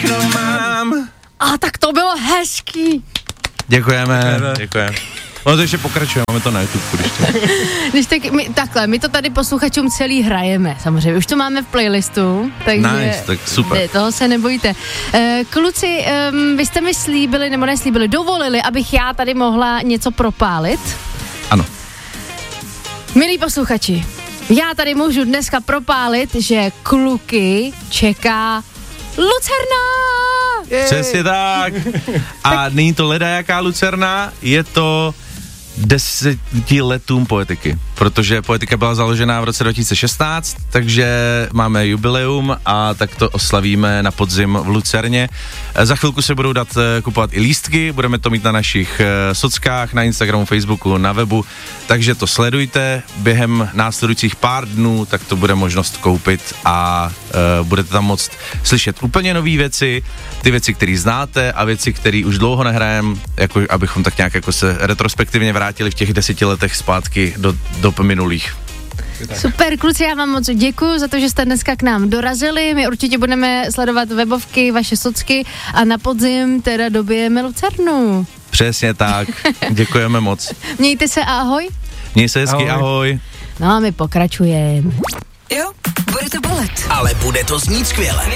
jenom mám. A tak to bylo hezký. Děkujeme. No to ještě pokračujeme, máme to na YouTube, Když tak, my to tady posluchačům celý hrajeme, samozřejmě, už to máme v playlistu, takže nice, tak super. Toho se nebojte. Kluci, vy jste mi slíbili, nebo neslíbili, dovolili, abych já tady mohla něco propálit? Ano. Milí posluchači, já tady můžu dneska propálit, že kluky čeká lucerna! Přesně tak. A není to ledajaká lucerna, je to 10 letům Poetiky, protože Poetika byla založena v roce 2016, takže máme jubileum a tak to oslavíme na podzim v Lucerně. Za chvilku se budou dát kupovat i lístky, budeme to mít na našich sockách, na Instagramu, Facebooku, na webu, takže to sledujte, během následujících pár dnů, tak to bude možnost koupit a budete tam moct slyšet úplně nové věci, ty věci, které znáte a věci, které už dlouho nehrajeme, jako abychom tak nějak jako se retrospektivně vrátili v těch 10 letech zpátky do minulých. Super, kluci, já vám moc děkuju za to, že jste dneska k nám dorazili. My určitě budeme sledovat webovky, vaše socky a na podzim teda dobijeme lucernu. Přesně tak, děkujeme moc. Mějte se a ahoj. Měj se hezky, ahoj. No a my pokračujeme. Jo, bude to bolet. Ale bude to znít skvěle.